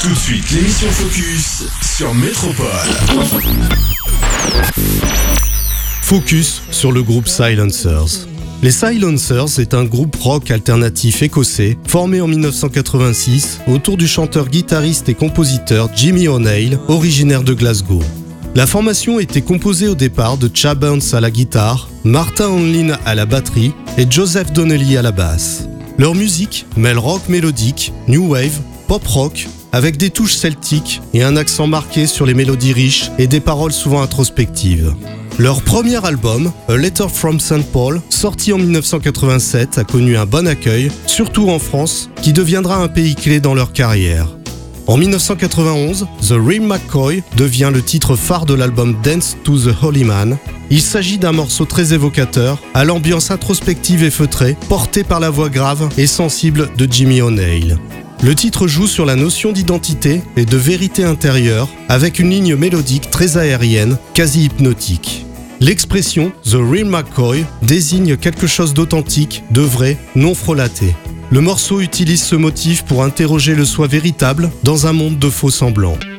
Tout de suite, l'émission Focus sur Métropole. Focus sur le groupe Silencers. Les Silencers est un groupe rock alternatif écossais formé en 1986 autour du chanteur, guitariste et compositeur Jimmy O'Neill, originaire de Glasgow. La formation était composée au départ de Chad Burns à la guitare, Martin Hanlin à la batterie et Joseph Donnelly à la basse. Leur musique mêle rock mélodique, new wave, pop rock, avec des touches celtiques et un accent marqué sur les mélodies riches et des paroles souvent introspectives. Leur premier album, A Letter from St. Paul, sorti en 1987, a connu un bon accueil, surtout en France, qui deviendra un pays clé dans leur carrière. En 1991, The Real McCoy devient le titre phare de l'album Dance to the Holy Man. Il s'agit d'un morceau très évocateur, à l'ambiance introspective et feutrée, porté par la voix grave et sensible de Jimmy O'Neill. Le titre joue sur la notion d'identité et de vérité intérieure, avec une ligne mélodique très aérienne, quasi hypnotique. L'expression « The Real McCoy » désigne quelque chose d'authentique, de vrai, non frelaté. Le morceau utilise ce motif pour interroger le soi véritable dans un monde de faux semblants.